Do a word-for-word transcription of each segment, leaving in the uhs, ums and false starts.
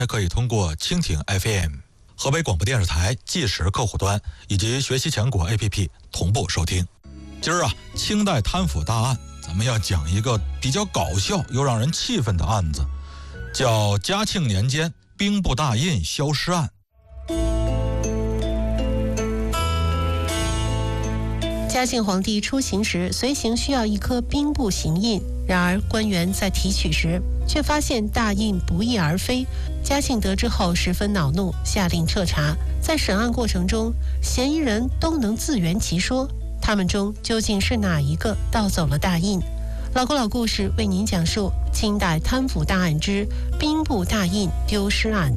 还可以通过蜻蜓 F M、河北广播电视台即时客户端以及学习强国 A P P 同步收听。今儿啊，清代贪腐大案，咱们要讲一个比较搞笑又让人气愤的案子，叫嘉庆年间兵部大印消失案。 嘉庆皇帝出行时，随行需要一颗兵部行印，然而官员在提取时，却发现大印不翼而飞。嘉庆得知后十分恼怒，下令彻查。在审案过程中，嫌疑人都能自圆其说，他们中究竟是哪一个盗走了大印？老故老故事为您讲述清代贪腐大案之兵部大印丢失案。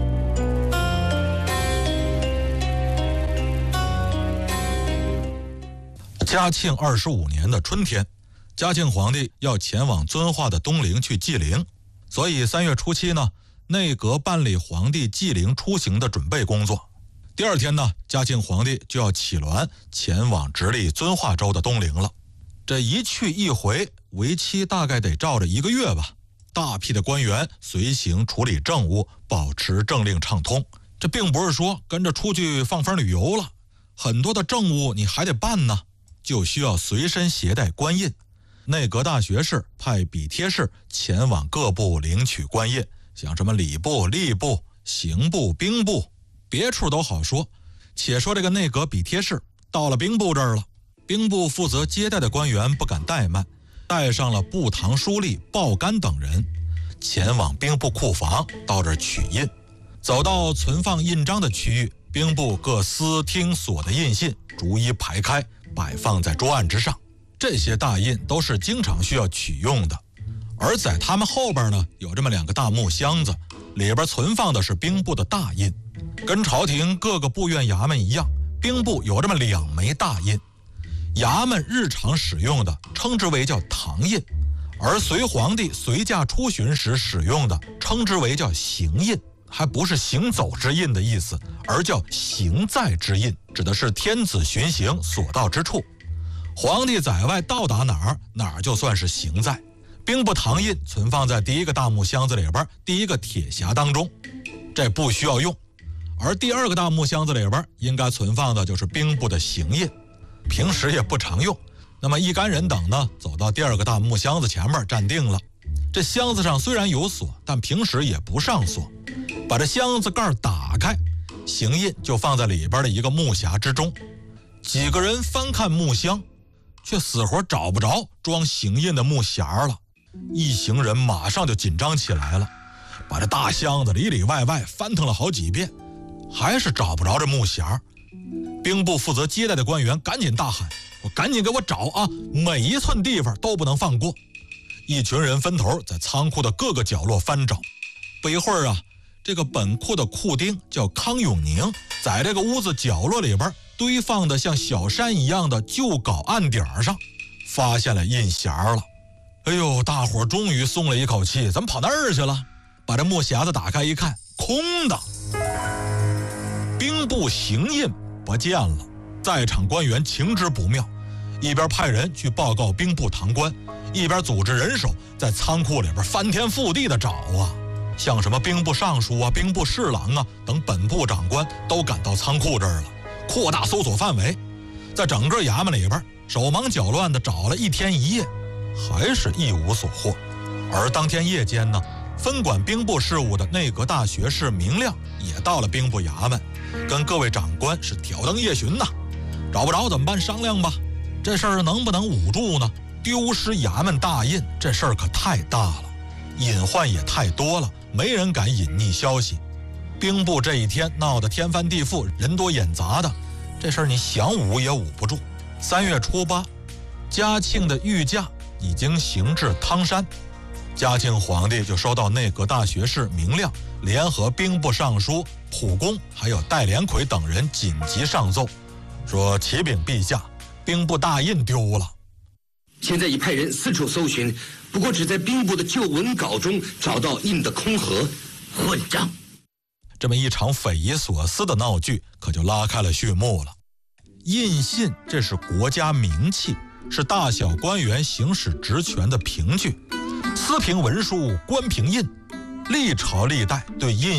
嘉庆二十五年的春天，嘉庆皇帝要前往遵化的东陵去祭陵，所以三月初七呢，内阁办理皇帝祭陵出行的准备工作。第二天呢，嘉庆皇帝就要起銮前往直隶遵化州的东陵了。这一去一回，为期大概得照着一个月吧。大批的官员随行处理政务，保持政令畅通。这并不是说跟着出去放风旅游了，很多的政务你还得办呢，就需要随身携带官印。内阁大学士派笔帖士前往各部领取官印，像什么礼部、吏部、刑部、兵部，别处都好说。且说这个内阁笔帖士到了兵部这儿了，兵部负责接待的官员不敢怠慢，带上了部堂书吏鲍干等人，前往兵部库房到这儿取印。走到存放印章的区域，兵部各司厅所的印信逐一排开，摆放在桌案之上。这些大印都是经常需要取用的，而在他们后边呢，有这么两个大木箱子，里边存放的是兵部的大印。跟朝廷各个部院衙门一样，兵部有这么两枚大印，衙门日常使用的称之为叫堂印，而随皇帝随驾出巡时使用的称之为叫行印，还不是行走之印的意思，而叫行在之印，指的是天子巡行所到之处。皇帝在外到达哪儿，哪儿就算是行在。兵部堂印存放在第一个大木箱子里边，第一个铁匣当中，这不需要用。而第二个大木箱子里边应该存放的就是兵部的行印，平时也不常用。那么一干人等呢，走到第二个大木箱子前面站定了。这箱子上虽然有锁，但平时也不上锁。把这箱子盖打开，行印就放在里边的一个木匣之中。几个人翻看木箱，却死活找不着装行印的木匣了。一行人马上就紧张起来了，把这大箱子里里外外翻腾了好几遍，还是找不着这木匣。兵部负责接待的官员赶紧大喊：我赶紧给我找啊，每一寸地方都不能放过。一群人分头在仓库的各个角落翻找。不一会儿啊，这个本库的库丁叫康永宁，在这个屋子角落里边堆放的像小山一样的旧稿案点上发现了印匣了。哎呦，大伙终于松了一口气，怎么跑那儿去了？把这木匣子打开一看，空的。兵部行印不见了，在场官员情知不妙，一边派人去报告兵部堂官，一边组织人手在仓库里边翻天覆地的找啊。像什么兵部尚书啊、兵部侍郎啊等本部长官都赶到仓库这儿了，扩大搜索范围。在整个衙门里边手忙脚乱的找了一天一夜，还是一无所获。而当天夜间呢，分管兵部事务的内阁大学士明亮也到了兵部衙门，跟各位长官是挑灯夜巡呐。找不着怎么办？商量吧，这事儿能不能捂住呢？丢失衙门大印，这事儿可太大了，隐患也太多了，没人敢隐匿消息。兵部这一天闹得天翻地覆，人多眼杂的，这事儿你想捂也捂不住。三月初八，嘉庆的御驾已经行至汤山，嘉庆皇帝就收到内阁大学士明亮联合兵部尚书溥公还有戴连魁等人紧急上奏，说启禀陛下，兵部大印丢了。 现在已派人四处搜寻，不过只在兵部的旧文稿中找到印的空盒，混账！ 这么一场匪夷所思的闹剧可就拉开了序幕了。印信这是国家名器，是大小官员行使职权的凭据，司凭文书，官凭印，历朝历代对印